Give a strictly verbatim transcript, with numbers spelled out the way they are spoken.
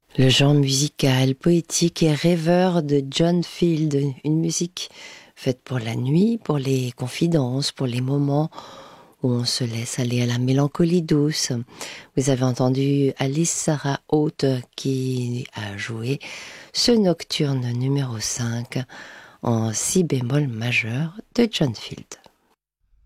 Le genre musical, poétique et rêveur de John Field, une musique faite pour la nuit, pour les confidences, pour les moments où on se laisse aller à la mélancolie douce. Vous avez entendu Alice Sarah Haute qui a joué ce nocturne numéro cinq en si bémol majeur de John Field.